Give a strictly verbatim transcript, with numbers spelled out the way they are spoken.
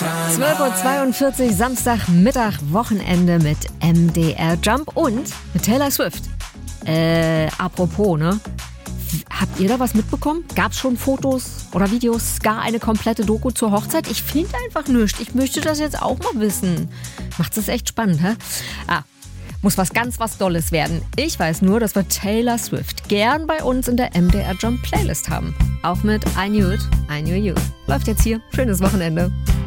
zwölf Uhr zweiundvierzig, Samstagmittag, Wochenende mit M D R Jump und mit Taylor Swift. Äh, apropos, ne? Habt ihr da was mitbekommen? Gab's schon Fotos oder Videos, gar eine komplette Doku zur Hochzeit? Ich finde einfach nichts. Ich möchte das jetzt auch mal wissen. Macht es echt spannend, hä? Ah, muss was ganz was Dolles werden. Ich weiß nur, dass wir Taylor Swift gern bei uns in der M D R Jump Playlist haben. Auch mit I Knew It, I Knew You. Läuft jetzt hier. Schönes Wochenende.